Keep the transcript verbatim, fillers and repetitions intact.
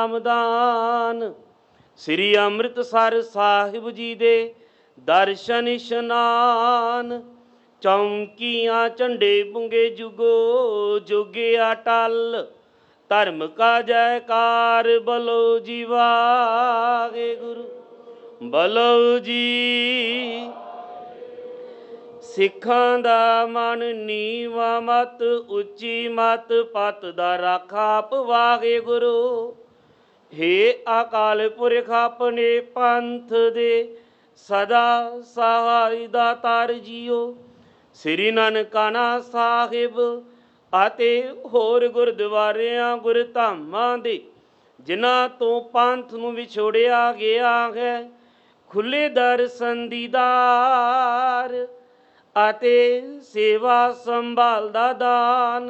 ਨਾਮਦਾਨ। ਸ੍ਰੀ ਅੰਮ੍ਰਿਤਸਰ ਸਾਹਿਬ ਜੀ ਦੇ ਦਰਸ਼ਨ ਇਸ਼ਨਾਨ। ਚੌਂਕੀਆਂ ਝੰਡੇ ਪੁੰਗੇ ਜੁਗੋ ਜੁਗੇ ਅਟਲ। ਧਰਮ ਕਾ ਜੈਕਾਰ ਬੋਲੋ ਜੀ ਵਾਹਿਗੁਰੂ। ਬੋਲੋ ਜੀ। ਸਿੱਖਾਂ ਦਾ ਮਨ ਨੀਵਾਂ ਮਤ ਉੱਚੀ ਮਤ ਪਤ ਦਾ ਰਾਖਾ ਆਪ ਵਾਹਿਗੁਰੂ। ਹੇ ਅਕਾਲ ਪੁਰਖ ਆਪਣੇ ਪੰਥ ਦੇ ਸਦਾ ਸਹਾਈ ਦਾਤਾਰ ਜੀਓ। ਸ੍ਰੀ ਨਨਕਾਣਾ ਸਾਹਿਬ ਅਤੇ ਹੋਰ ਗੁਰਦੁਆਰਿਆਂ ਗੁਰਧਾਮਾਂ ਦੇ ਜਿਨ੍ਹਾਂ ਤੋਂ ਪੰਥ ਨੂੰ ਵਿਛੋੜਿਆ ਗਿਆ ਹੈ, ਖੁੱਲ੍ਹੇ ਦਰਸ਼ਨ ਦੀਦਾਰ ਅਤੇ ਸੇਵਾ ਸੰਭਾਲ ਦਾ ਦਾਨ